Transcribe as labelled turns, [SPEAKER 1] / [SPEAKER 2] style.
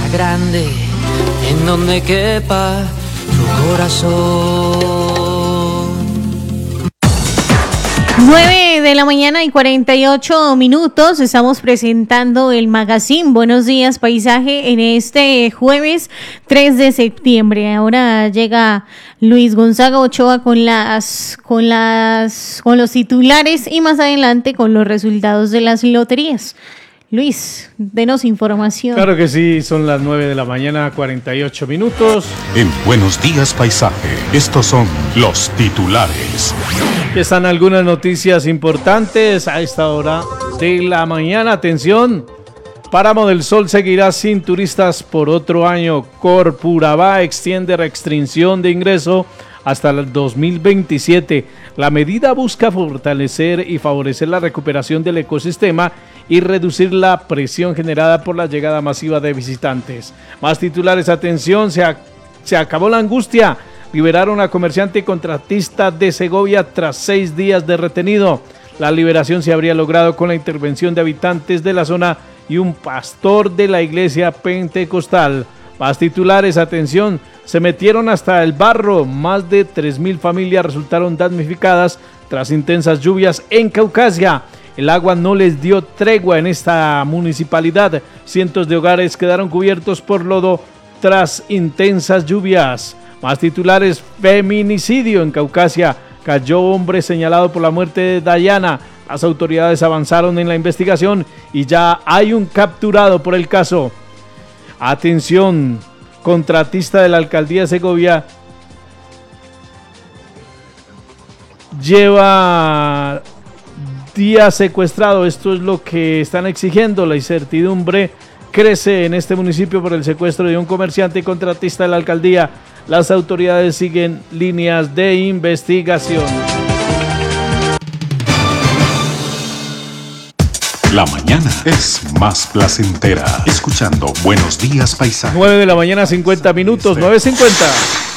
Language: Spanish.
[SPEAKER 1] grande en donde quepa tu corazón.
[SPEAKER 2] 9:48 a.m. Estamos presentando el magazine Buenos Días Paisaje en este jueves 3 de septiembre. Ahora llega Luis Gonzaga Ochoa con los titulares y más adelante con los resultados de las loterías. Luis, denos información.
[SPEAKER 3] Claro que sí, son las 9:48 a.m.
[SPEAKER 4] En Buenos Días Paisaje, estos son los titulares.
[SPEAKER 3] Aquí están algunas noticias importantes a esta hora de la mañana. Atención, Páramo del Sol seguirá sin turistas por otro año. Corpurabá extiende restricción de ingreso hasta el 2027. La medida busca fortalecer y favorecer la recuperación del ecosistema y reducir la presión generada por la llegada masiva de visitantes. Más titulares, atención, se acabó la angustia. Liberaron a comerciante y contratista de Segovia tras 6 días de retenido. La liberación se habría logrado con la intervención de habitantes de la zona y un pastor de la iglesia pentecostal. Más titulares, atención, se metieron hasta el barro. Más de 3.000 familias resultaron damnificadas tras intensas lluvias en Caucasia. El agua no les dio tregua en esta municipalidad. Cientos de hogares quedaron cubiertos por lodo tras intensas lluvias. Más titulares, feminicidio en Caucasia. Cayó hombre señalado por la muerte de Dayana. Las autoridades avanzaron en la investigación y ya hay un capturado por el caso. Atención, contratista de la alcaldía de Segovia lleva días secuestrado. Esto es lo que están exigiendo. La incertidumbre crece en este municipio por el secuestro de un comerciante y contratista de la alcaldía. Las autoridades siguen líneas de investigación.
[SPEAKER 4] La mañana es más placentera escuchando Buenos Días Paisaje.
[SPEAKER 3] 9:50 a.m, 9:50.